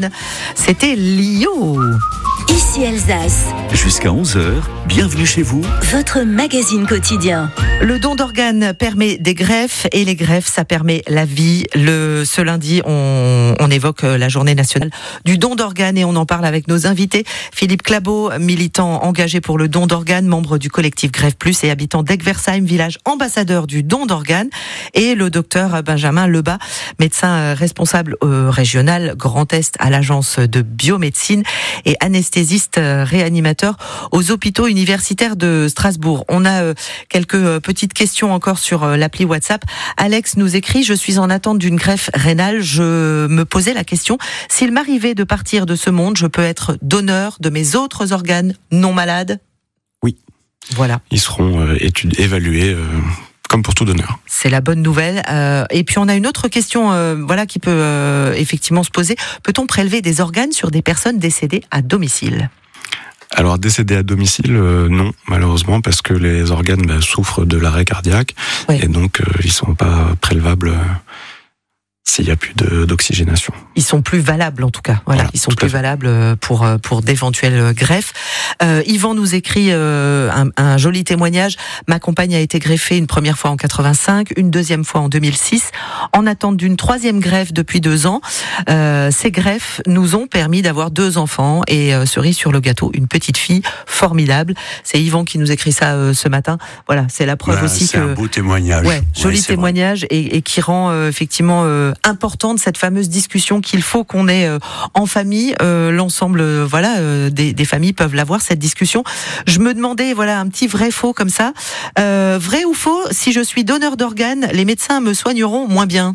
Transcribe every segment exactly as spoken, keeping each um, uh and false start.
d'organes. C'était Lio. Ici Alsace. Jusqu'à onze heures, bienvenue chez vous. Votre magazine quotidien. Le don d'organes permet des greffes et les greffes, ça permet la vie. Le, ce lundi, on, on évoque la journée nationale du don d'organes et on en parle avec nos invités. Philippe Clabaud, militant engagé pour le don d'organes, membre du collectif Greffe Plus et habitant d'Egversheim, village ambassadeur du don d'organes. Et le docteur Benjamin Lebas, médecin responsable euh, régional Grand Est à l'agence de biomédecine et anesthésiste euh, réanimateur aux hôpitaux universitaires de Strasbourg. On a euh, quelques euh, petites questions encore sur euh, l'appli WhatsApp. Alex nous écrit: je suis en attente d'une greffe rénale. Je me posais la question, s'il m'arrivait de partir de ce monde, je peux être donneur de mes autres organes non malades? Oui. Voilà. Ils seront euh, études, évalués euh, comme pour tout donneur. C'est la bonne nouvelle. Euh, et puis on a une autre question, euh, voilà, qui peut euh, effectivement se poser. Peut-on prélever des organes sur des personnes décédées à domicile? Alors, décédés à domicile, euh, non, malheureusement, parce que les organes bah, souffrent de l'arrêt cardiaque, oui. Et donc euh, ils sont pas prélevables euh, s'il n'y a plus de, d'oxygénation. Ils sont plus valables en tout cas. Voilà, voilà, ils sont plus valables pour pour d'éventuelles greffes. Euh, Yvan nous écrit euh, un, un joli témoignage. Ma compagne a été greffée une première fois en quatre-vingt-cinq, une deuxième fois en deux mille six, en attente d'une troisième greffe depuis deux ans. Euh, ces greffes nous ont permis d'avoir deux enfants et euh, cerise sur le gâteau, une petite fille formidable. C'est Yvan qui nous écrit ça euh, ce matin. Voilà, c'est la preuve bah, aussi c'est que un beau témoignage. Ouais, joli ouais, témoignage et, et qui rend euh, effectivement euh, importante cette fameuse discussion qu'il faut qu'on ait euh, en famille. Euh, l'ensemble, euh, voilà, euh, des, des familles peuvent l'avoir cette discussion. Je me demandais, voilà, un petit vrai-faux comme ça. Euh, vrai ou faux, si je suis donneur d'organes, les médecins me soigneront moins bien?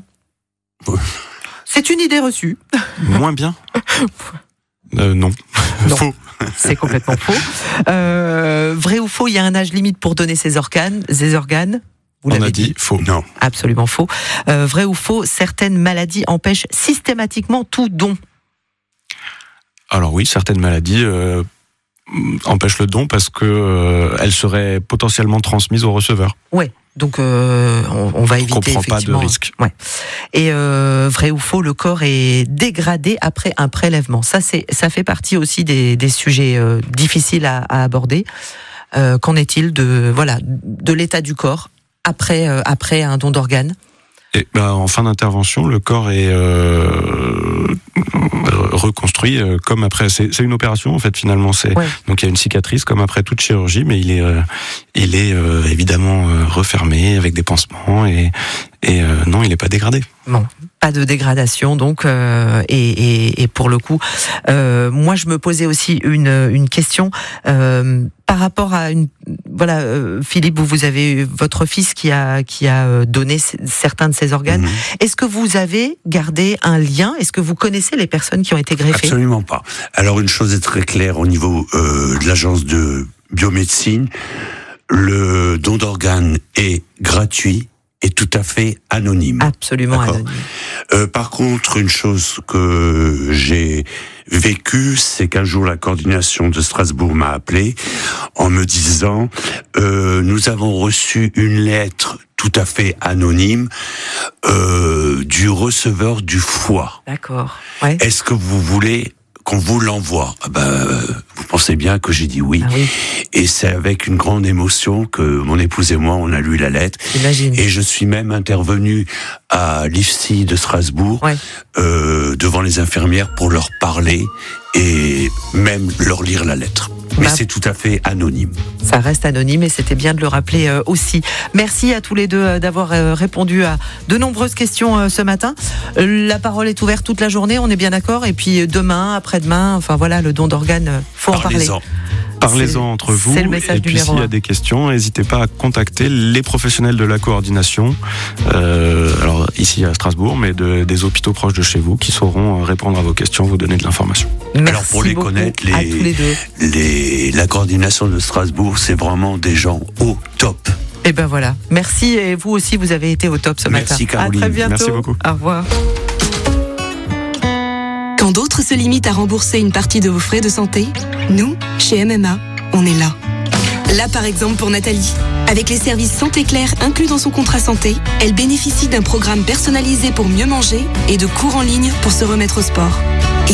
C'est une idée reçue. Moins bien euh, Non. Non. Faux. C'est complètement faux. Euh, vrai ou faux, il y a un âge limite pour donner ses organes, ses organes. Vous On l'avez a dit, dit faux. Non. Absolument faux. Euh, vrai ou faux, certaines maladies empêchent systématiquement tout don? Alors oui, certaines maladies euh, empêchent le don parce que euh, elles seraient potentiellement transmises au receveur. Ouais. Donc euh, on, on va On éviter comprend pas de effectivement. risque. Ouais. Et euh, vrai ou faux, le corps est dégradé après un prélèvement. Ça c'est, ça fait partie aussi des, des sujets euh, difficiles à, à aborder. Euh, qu'en est-il de voilà de l'état du corps après euh, après un don d'organes? Et bah, en fin d'intervention, le corps est euh, reconstruit euh, comme après. C'est, c'est une opération en fait finalement. C'est Ouais. donc il y a une cicatrice comme après toute chirurgie, mais il est euh, il est euh, évidemment euh, refermé avec des pansements et et euh, non, il n'est pas dégradé. Bon, pas de dégradation donc euh, et, et, et pour le coup, euh, moi je me posais aussi une une question euh, par rapport à une voilà euh, Philippe, vous, vous avez votre fils qui a qui a donné c- certains de ses organes. Mmh. Est-ce que vous avez gardé un lien? Est-ce que vous connaissez les personnes qui ont été greffées? Absolument pas. Alors une chose est très claire au niveau euh, de l'agence de biomédecine, le don d'organes est gratuit et tout à fait anonyme. Absolument D'accord. anonyme. Euh, par contre, une chose que j'ai vécue, c'est qu'un jour la coordination de Strasbourg m'a appelé en me disant euh, nous avons reçu une lettre tout à fait anonyme euh, du receveur du foie. D'accord. Ouais. Est-ce que vous voulez qu'on vous l'envoie? Ah ben, euh, vous pensez bien que j'ai dit oui. Ah oui. Et c'est avec une grande émotion que mon épouse et moi, on a lu la lettre. J'imagine. Et je suis même intervenu à l'I F S I de Strasbourg, Ouais. euh, devant les infirmières pour leur parler et même leur lire la lettre. Mais Bah, c'est tout à fait anonyme. Ça reste anonyme et c'était bien de le rappeler euh, aussi. Merci à tous les deux euh, d'avoir euh, répondu à de nombreuses questions euh, ce matin. Euh, la parole est ouverte toute la journée, on est bien d'accord. Et puis euh, demain, après-demain, enfin voilà, le don d'organes, euh, faut en parler. Parlez-en. Parlez-en C'est- entre vous. c'est le message et puis numéro s'il y a un. des questions, n'hésitez pas à contacter les professionnels de la coordination, euh, alors ici à Strasbourg, mais de, des hôpitaux proches de chez vous, qui sauront répondre à vos questions, vous donner de l'information. Merci Alors pour les beaucoup connaître, à les- tous les deux. Les, la coordination de Strasbourg, c'est vraiment des gens au top. Et ben voilà. Merci et vous aussi, vous avez été au top ce Merci, matin. Caroline. À très bientôt. Merci beaucoup. Au revoir. Quand d'autres se limitent à rembourser une partie de vos frais de santé, nous, chez M M A, on est là. Là, par exemple, pour Nathalie. Avec les services Santé Claire inclus dans son contrat santé, elle bénéficie d'un programme personnalisé pour mieux manger et de cours en ligne pour se remettre au sport.